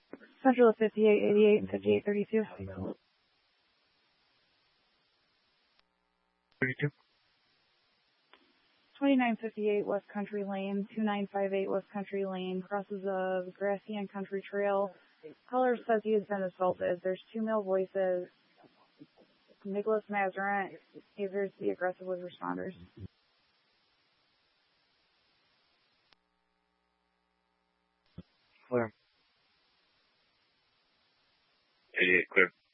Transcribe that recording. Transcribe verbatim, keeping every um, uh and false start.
Central fifty-eight eighty-eight and fifty-eight thirty-two. thirty-two. twenty-nine fifty-eight West Country Lane, two nine five eight West Country Lane, crosses a grassy and country trail. Caller says he has been assaulted. There's two male voices. Nicholas Mazarin appears to be aggressive with responders. Clear. eighty-eight, clear.